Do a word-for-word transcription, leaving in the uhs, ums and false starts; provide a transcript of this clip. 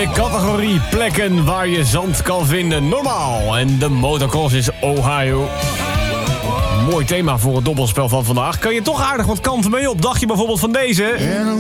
de categorie plekken waar je zand kan vinden. Normaal. En de motocross is Ohio. Mooi thema voor het dobbelspel van vandaag. Kan je toch aardig wat kanten mee op? Dacht je bijvoorbeeld van deze?